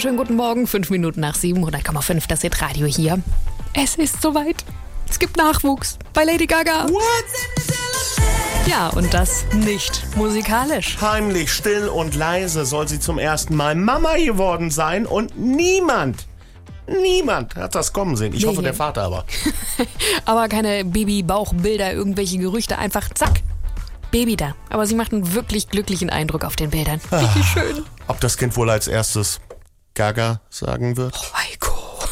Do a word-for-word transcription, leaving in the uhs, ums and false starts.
wunderschönen guten Morgen. Fünf Minuten nach sieben, hundert Komma fünf, das ist Radio hier. Es ist soweit. Es gibt Nachwuchs bei Lady Gaga. What? Ja, und das nicht musikalisch. Heimlich, still und leise soll sie zum ersten Mal Mama geworden sein und niemand, niemand hat das kommen sehen. Ich Nee. hoffe, der Vater aber. Aber keine Baby-Bauchbilder, irgendwelche Gerüchte, einfach zack, Baby da. Aber sie macht einen wirklich glücklichen Eindruck auf den Bildern. Richtig schön. Ob das Kind wohl als erstes Gaga sagen wird? Oh mein Gott.